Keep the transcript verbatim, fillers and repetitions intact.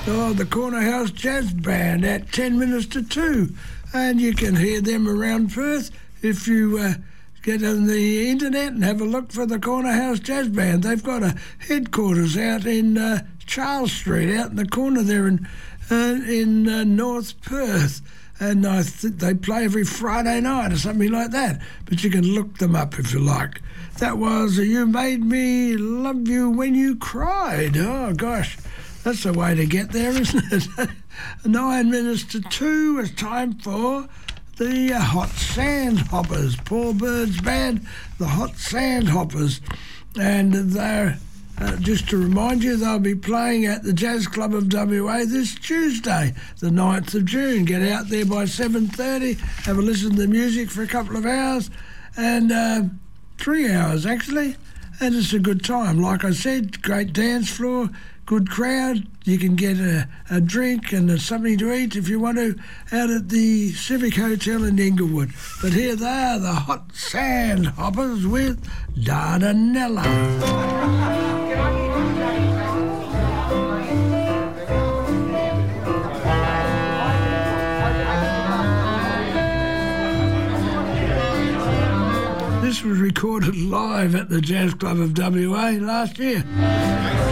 oh, the Corner House Jazz Band at ten minutes to two. And you can hear them around Perth if you uh, get on the internet and have a look for the Corner House Jazz Band. They've got a headquarters out in uh, Charles Street, out in the corner there in, uh, in uh, North Perth. And I think they play every Friday night or something like that. But you can look them up if you like. That was You Made Me Love You When You Cried. Oh, gosh. That's the way to get there, isn't it? Nine minutes to two is time for the uh, Hot Sandhoppers. Paul Bird's band, the Hot Sandhoppers. And they're, uh, just to remind you, they'll be playing at the Jazz Club of W A this Tuesday, the ninth of June. Get out there by seven thirty, have a listen to the music for a couple of hours, and uh, three hours actually, and it's a good time. Like I said, great dance floor, good crowd. You can get a, a drink and something to eat if you want to out at the Civic Hotel in Inglewood. But here they are, the Hot Sandhoppers with Dardanella. This was recorded live at the Jazz Club of W A last year.